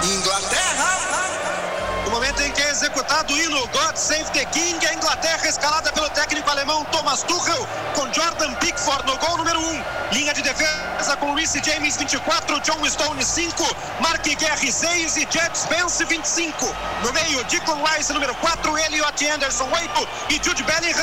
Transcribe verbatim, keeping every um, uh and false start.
Inglaterra. No momento em que é executado o hino God Save the King, a Inglaterra escalada pelo técnico alemão Thomas Tuchel, com Jordan Pickford no gol número um. Linha de defesa com Reece James vinte e quatro, John Stone cinco, Mark Guerre seis e Jed Spence vinte e cinco. No meio, Declan Rice número quatro, Elliot Anderson oito e Jude Bellingham